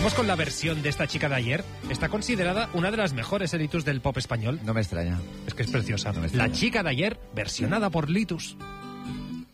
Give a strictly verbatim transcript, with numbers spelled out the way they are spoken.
Vamos con la versión de esta chica de ayer. Está considerada una de las mejores en Litus del pop español. No me extraña. Es que es preciosa. No me extraña. La chica de ayer, versionada por Litus.